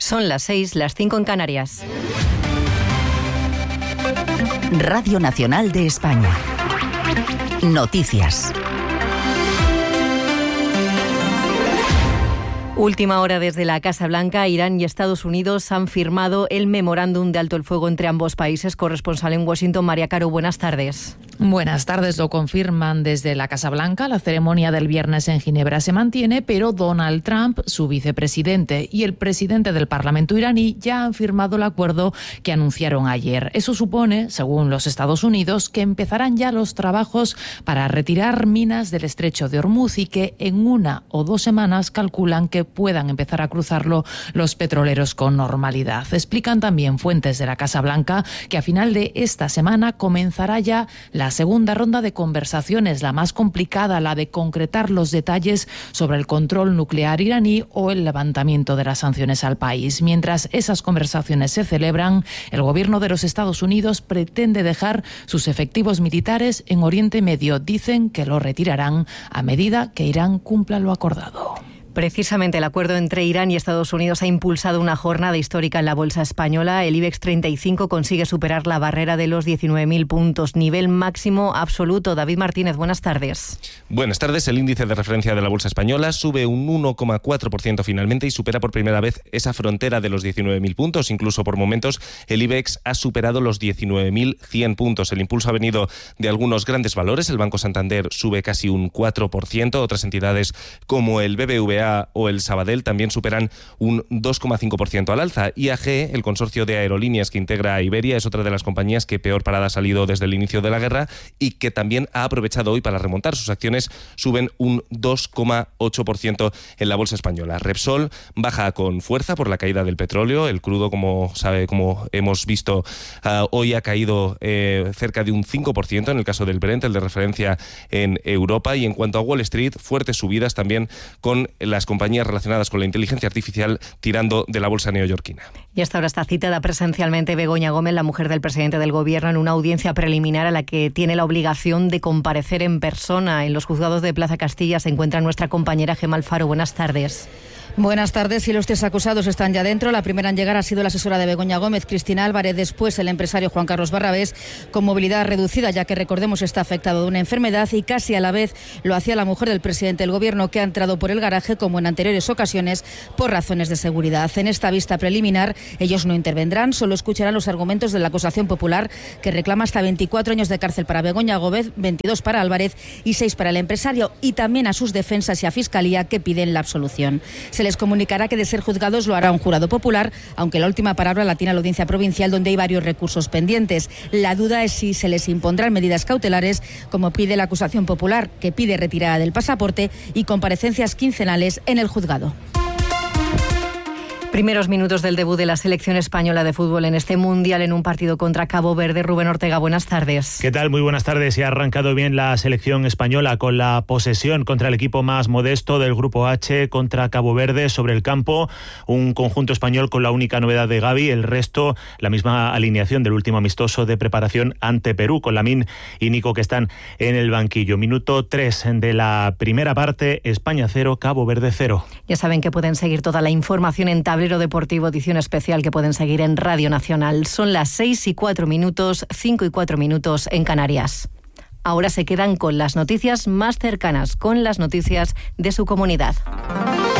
Son las 6, las 5 en Canarias. Radio Nacional de España. Noticias. Última hora desde la Casa Blanca. Irán y Estados Unidos han firmado el memorándum de alto el fuego entre ambos países. Corresponsal en Washington, María Caro, buenas tardes. Buenas tardes, lo confirman desde la Casa Blanca. La ceremonia del viernes en Ginebra se mantiene, pero Donald Trump, su vicepresidente y el presidente del Parlamento iraní ya han firmado el acuerdo que anunciaron ayer. Eso supone, según los Estados Unidos, que empezarán ya los trabajos para retirar minas del estrecho de Hormuz y que en 1 o 2 semanas calculan que puedan empezar a cruzarlo los petroleros con normalidad. Explican también fuentes de la Casa Blanca que a final de esta semana comenzará ya la segunda ronda de conversaciones, la más complicada, la de concretar los detalles sobre el control nuclear iraní o el levantamiento de las sanciones al país. Mientras esas conversaciones se celebran, el gobierno de los Estados Unidos pretende dejar sus efectivos militares en Oriente Medio. Dicen que lo retirarán a medida que Irán cumpla lo acordado. Precisamente el acuerdo entre Irán y Estados Unidos ha impulsado una jornada histórica en la bolsa española. El IBEX 35 consigue superar la barrera de los 19.000 puntos, nivel máximo absoluto. David Martínez, buenas tardes. Buenas tardes. El índice de referencia de la bolsa española sube un 1,4% finalmente y supera por primera vez esa frontera de los 19.000 puntos. Incluso por momentos el IBEX ha superado los 19.100 puntos. El impulso ha venido de algunos grandes valores. El Banco Santander sube casi un 4%. Otras entidades como el BBVA o el Sabadell también superan un 2,5% al alza. IAG, el consorcio de aerolíneas que integra a Iberia, es otra de las compañías que peor parada ha salido desde el inicio de la guerra y que también ha aprovechado hoy para remontar. Sus acciones suben un 2,8% en la bolsa española. Repsol baja con fuerza por la caída del petróleo. El crudo, como hemos visto, hoy ha caído cerca de un 5% en el caso del Brent, el de referencia en Europa. Y en cuanto a Wall Street, fuertes subidas también con las compañías relacionadas con la inteligencia artificial tirando de la bolsa neoyorquina. Y hasta ahora está citada presencialmente Begoña Gómez, la mujer del presidente del Gobierno, en una audiencia preliminar a la que tiene la obligación de comparecer en persona. En los juzgados de Plaza Castilla se encuentra nuestra compañera Gemma Alfaro. Buenas tardes. Buenas tardes. Y los 3 acusados están ya dentro. La primera en llegar ha sido la asesora de Begoña Gómez, Cristina Álvarez. Después el empresario Juan Carlos Barrabés, con movilidad reducida, ya que recordemos está afectado de una enfermedad, y casi a la vez lo hacía la mujer del presidente del Gobierno, que ha entrado por el garaje como en anteriores ocasiones por razones de seguridad. En esta vista preliminar ellos no intervendrán, solo escucharán los argumentos de la acusación popular, que reclama hasta 24 años de cárcel para Begoña Gómez, 22 para Álvarez y 6 para el empresario, y también a sus defensas y a Fiscalía, que piden la absolución. Se les comunicará que de ser juzgados lo hará un jurado popular, aunque la última palabra la tiene la Audiencia Provincial, donde hay varios recursos pendientes. La duda es si se les impondrán medidas cautelares, como pide la acusación popular, que pide retirada del pasaporte y comparecencias quincenales en el juzgado. Primeros minutos del debut de la selección española de fútbol en este Mundial en un partido contra Cabo Verde. Rubén Ortega, buenas tardes. ¿Qué tal? Muy buenas tardes. Y ha arrancado bien la selección española con la posesión contra el equipo más modesto del Grupo H, contra Cabo Verde sobre el campo. Un conjunto español con la única novedad de Gavi, el resto la misma alineación del último amistoso de preparación ante Perú, con Lamine y Nico que están en el banquillo. Minuto 3 de la primera parte, España 0, Cabo Verde 0. Ya saben que pueden seguir toda la información en Tablero Deportivo, edición especial que pueden seguir en Radio Nacional. Son las 6:04, 5:04 en Canarias. Ahora se quedan con las noticias más cercanas, con las noticias de su comunidad.